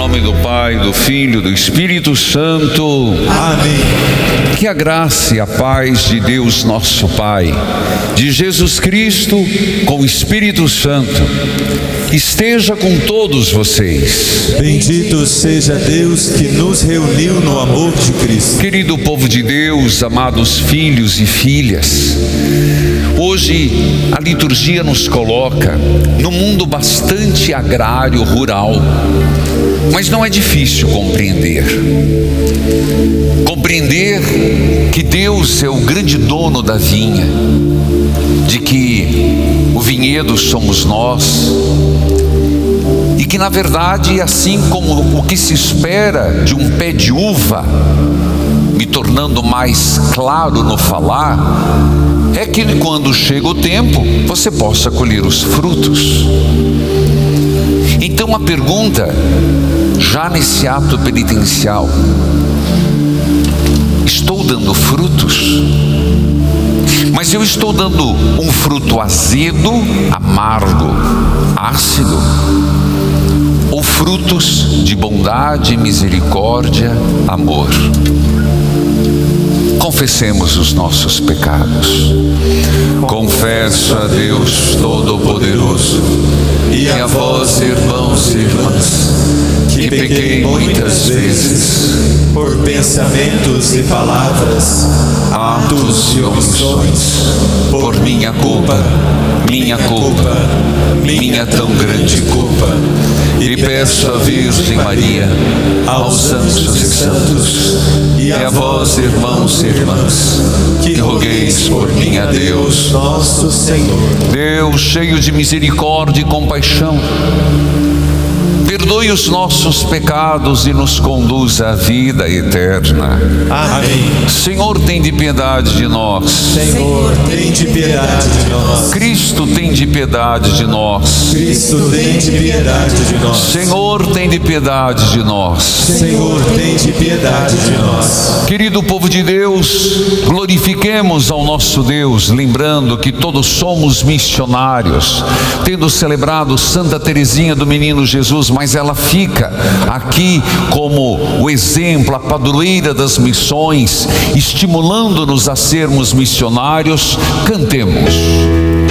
nome do Pai, do Filho e do Espírito Santo. Amém. Que a graça e a paz de Deus nosso Pai, de Jesus Cristo com o Espírito Santo, esteja com todos vocês. Bendito seja Deus que nos reuniu no amor de Cristo. Querido povo de Deus, amados filhos e filhas, hoje a liturgia nos coloca num mundo bastante agrário, rural, mas não é difícil compreender que Deus é o grande dono da vinha, de que o vinhedo somos nós, e que na verdade, assim como o que se espera de um pé de uva, me tornando mais claro no falar, é que quando chega o tempo, você possa colher os frutos. Então a pergunta, já nesse ato penitencial, estou dando frutos? Mas eu estou dando um fruto azedo, amargo, ácido? Ou frutos de bondade, misericórdia, amor? Confessemos os nossos pecados. Confesso a Deus Todo-Poderoso e a vós, irmãos e irmãs, que pequei muitas vezes, por pensamentos e palavras, atos e omissões, por minha culpa, minha tão grande culpa. E peço à Virgem Maria, aos anjos e santos, e a vós, irmãos e irmãs, que rogueis por mim a Deus, nosso Senhor. Deus cheio de misericórdia e compaixão, perdoe os nossos pecados e nos conduza à vida eterna. Amém. Senhor, tem de piedade de nós. Senhor, tem de piedade de nós. Cristo, tem de piedade de nós. Cristo, tem de piedade de nós. Senhor, tem de piedade de nós. Senhor, tem de piedade de nós. Querido povo de Deus, glorifiquemos ao nosso Deus, lembrando que todos somos missionários, tendo celebrado Santa Teresinha do Menino Jesus, mas ela fica aqui como o exemplo, a padroeira das missões, estimulando-nos a sermos missionários. Cantemos.